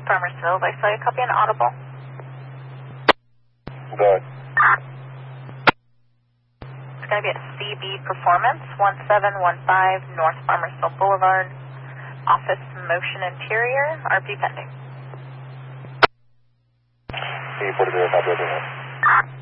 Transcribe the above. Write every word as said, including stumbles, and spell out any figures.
Farmersville. I saw you copy an audible. Go ahead. It's going to be at C B Performance, one seven one five North Farmersville Boulevard. Office Motion Interior, R P pending. C forty-zero, copy over here.